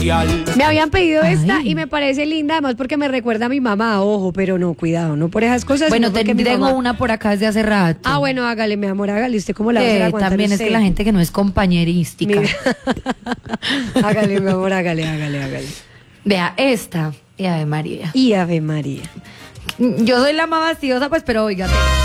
especial. Me habían pedido esta y me parece linda, además porque me recuerda a mi mamá, ojo, pero no, cuidado, no por esas cosas. Bueno, sino porque mi tengo mamá... una por acá desde hace rato. Ah, bueno, hágale, mi amor, hágale. ¿Usted cómo la va a hacer aguantar también usted? es que la gente que no es compañerística. Hágale, mi amor, hágale. Vea, esta, y Ave María. Y Ave María. Yo soy la más fastidiosa, pues, pero oígate.